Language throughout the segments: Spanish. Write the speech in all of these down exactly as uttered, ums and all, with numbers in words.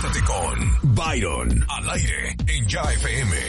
Conéctate con Byron al aire en Ya F M.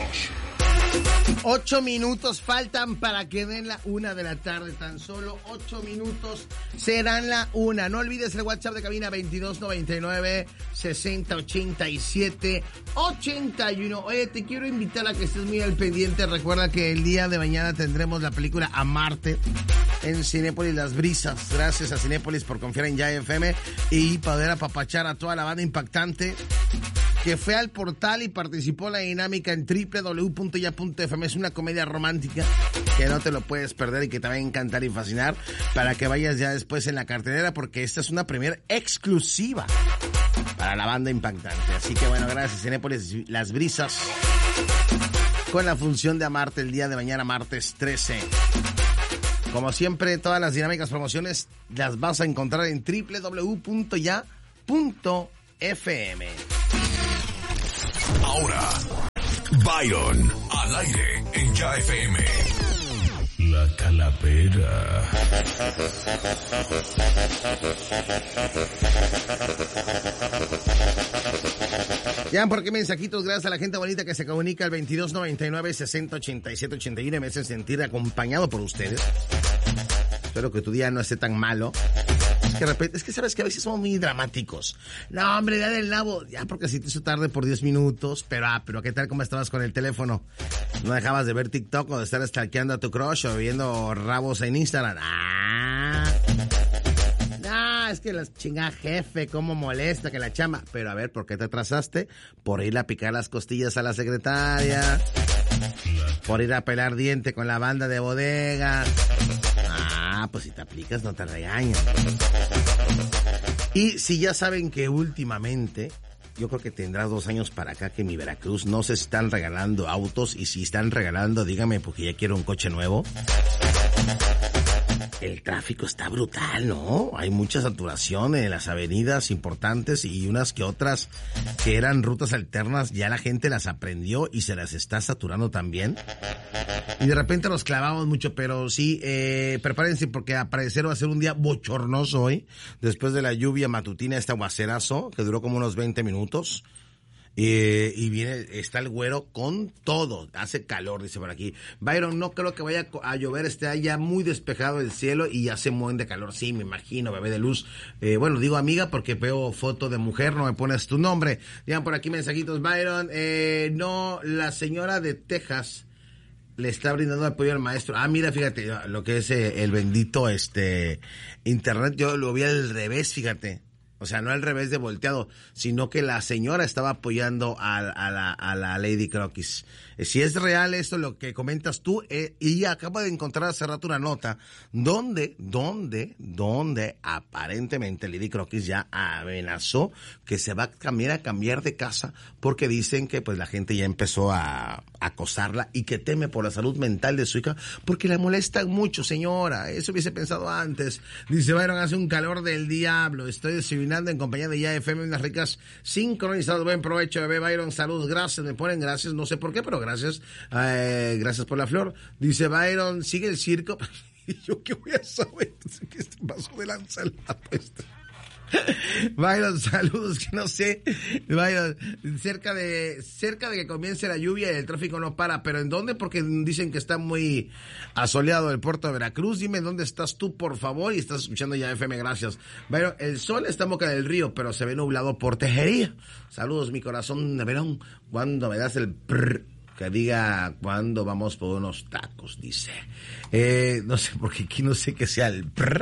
Ocho minutos faltan para que den la una de la tarde. Tan solo ocho minutos serán la una. No olvides el WhatsApp de cabina veintidós noventa y nueve, sesenta ochenta y siete, ochenta y uno. Oye, te quiero invitar a que estés muy al pendiente. Recuerda que el día de mañana tendremos la película Amarte en Cinépolis Las Brisas. Gracias a Cinépolis por confiar en Ya F M y poder apapachar a toda la banda impactante que fue al portal y participó en la dinámica en doble u doble u doble u punto ya punto f m. Es una comedia romántica que no te lo puedes perder y que te va a encantar y fascinar para que vayas ya después en la cartelera, porque esta es una premier exclusiva para la banda impactante. Así que bueno, gracias Cinépolis Las Brisas con la función de Amarte el día de mañana, martes trece. Como siempre, todas las dinámicas, promociones las vas a encontrar en doble u doble u doble u punto ya punto f m. Ahora, Byron al aire en Ya F M. La Calavera. Ya, ¿por qué mensajitos? Gracias a la gente bonita que se comunica al veintidós noventa y nueve, sesenta ochenta y siete, ochenta y uno. Me hacen sentir acompañado por ustedes. Espero que tu día no esté tan malo. Es que, de repente, es que sabes que a veces somos muy dramáticos. No, hombre, ya del nabo. Ya, porque si te hizo tarde por diez minutos. Pero, ah, pero ¿qué tal? ¿Cómo estabas con el teléfono? ¿No dejabas de ver TikTok o de estar stalkeando a tu crush o viendo rabos en Instagram? Ah. No, es que la chingada jefe, cómo molesta que la chama. Pero a ver, ¿por qué te atrasaste? Por ir a picar las costillas a la secretaria. Por ir a pelar diente con la banda de bodega. Ah, pues si te aplicas no te regañan. Y si ya saben que últimamente, yo creo que tendrá dos años para acá que mi Veracruz no se están regalando autos, y si están regalando, dígame, porque ya quiero un coche nuevo. El tráfico está brutal, ¿no? Hay mucha saturación en las avenidas importantes y unas que otras que eran rutas alternas, ya la gente las aprendió y se las está saturando también. Y de repente nos clavamos mucho, pero sí, eh, prepárense porque a parecer va a ser un día bochornoso hoy, después de la lluvia matutina, este aguacerazo que duró como unos veinte minutos. Eh, y viene, está el güero con todo, hace calor, dice por aquí. Byron, no creo que vaya a llover, está ya muy despejado el cielo y hace muy de calor. Sí, me imagino, bebé de luz. Eh, bueno, digo amiga porque veo foto de mujer, no me pones tu nombre. Digan por aquí mensajitos, Byron, eh, no, la señora de Texas le está brindando apoyo al maestro. Ah, mira, fíjate, lo que es eh, el bendito este internet, yo lo vi al revés, fíjate. O sea, no al revés de volteado, sino que la señora estaba apoyando a, a, la, a la Lady Croquis. Eh, si es real esto, lo que comentas tú, eh, y acabo de encontrar hace rato una nota donde, donde, donde aparentemente Lady Croquis ya amenazó que se va a cambiar, a cambiar de casa porque dicen que pues la gente ya empezó a, a acosarla y que teme por la salud mental de su hija porque la molesta mucho, señora. Eso hubiese pensado antes. Dice Byron, hace un calor del diablo, estoy desayunando en compañía de Ya F M, unas ricas sincronizadas. Buen provecho, bebé Byron, saludos, gracias, me ponen gracias, no sé por qué, pero gracias, eh, gracias por la flor. Dice Byron, sigue el circo. Y yo qué voy a saber, que este paso de lanza la puesta. Byron, saludos, que no sé, Byron, cerca de cerca de que comience la lluvia y el tráfico no para, pero ¿en dónde? Porque dicen que está muy asoleado el puerto de Veracruz. Dime dónde estás tú, por favor, y estás escuchando Ya F M, gracias. Byron, el sol está en Boca del Río, pero se ve nublado por Tejería. Saludos, mi corazón de verón, cuando me das el prr, que diga cuándo vamos por unos tacos, dice. Eh, no sé, porque aquí no sé qué sea el prr.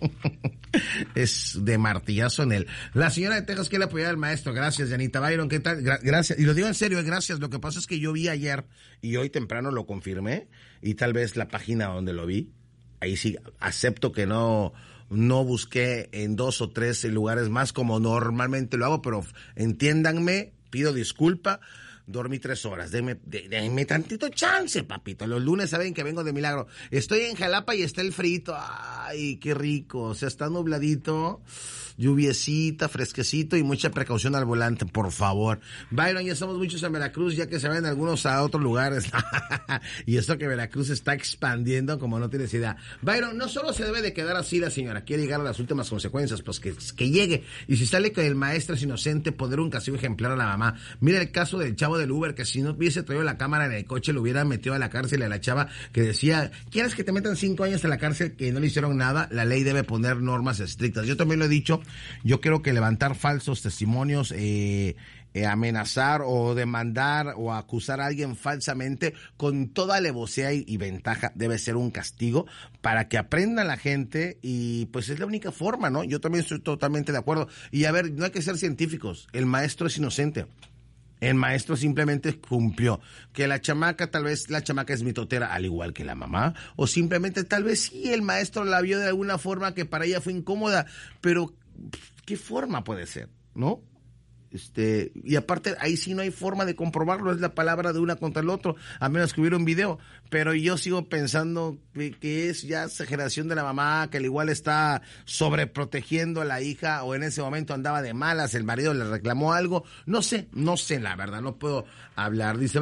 Es de martillazo en él. La señora de Texas quiere apoyar al maestro. Gracias, Janita. Byron, ¿qué tal? Gra- gracias. Y lo digo en serio, gracias. Lo que pasa es que yo vi ayer y hoy temprano lo confirmé, y tal vez la página donde lo vi, ahí sí acepto que no... no busqué en dos o tres lugares más como normalmente lo hago, pero entiéndanme, pido disculpa, dormí tres horas, deme, de, deme tantito chance, papito. Los lunes saben que vengo de milagro. Estoy en Jalapa y está el frito. Ay, qué rico. O sea, está nubladito, lluviecita, fresquecito y mucha precaución al volante, por favor. Byron, ya somos muchos en Veracruz, ya que se van algunos a otros lugares. Y esto que Veracruz está expandiendo como no tienes idea. Byron, no solo se debe de quedar así la señora, quiere llegar a las últimas consecuencias, pues que, que llegue. Y si sale que el maestro es inocente, poner un castigo ejemplar a la mamá. Mira el caso del chavo del Uber, que si no hubiese traído la cámara en el coche, lo hubiera metido a la cárcel a la chava que decía, ¿quieres que te metan cinco años en la cárcel que no le hicieron nada? La ley debe poner normas estrictas. Yo también lo he dicho, yo creo que levantar falsos testimonios, eh, eh, amenazar o demandar o acusar a alguien falsamente con toda alevosía y, y ventaja debe ser un castigo para que aprenda la gente y pues es la única forma, ¿no? Yo también estoy totalmente de acuerdo. Y a ver, no hay que ser científicos, el maestro es inocente. El maestro simplemente cumplió. Que la chamaca, tal vez la chamaca es mitotera, al igual que la mamá. O simplemente tal vez sí, el maestro la vio de alguna forma que para ella fue incómoda. Pero, ¿qué forma puede ser? ¿No? Este, y aparte, ahí sí no hay forma de comprobarlo, es la palabra de una contra el otro, a menos que hubiera un video. Pero yo sigo pensando que, que es ya exageración de la mamá, que al igual está sobreprotegiendo a la hija, o en ese momento andaba de malas, el marido le reclamó algo. No sé, no sé la verdad, no puedo hablar. Dice